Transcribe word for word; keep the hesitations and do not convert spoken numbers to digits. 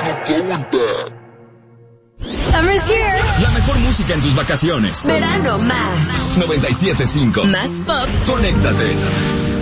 Summer's here. La mejor música en tus vacaciones. Verano Max. noventa y siete punto cinco. Más pop. Conéctate.